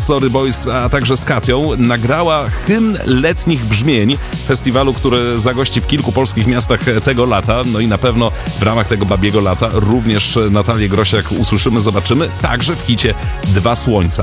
Sorry Boys, a także z Katią nagrała hymn letnich brzmień festiwalu, który zagości w kilku polskich miastach tego lata. No i na pewno w ramach tego babiego lata również Natalię Grosiak usłyszymy, zobaczymy, także w hicie Dwa Słońca.